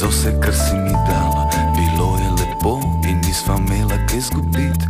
za vse, kar si mi dala. Bilo je lepo in nisva imela kaj zgubiti.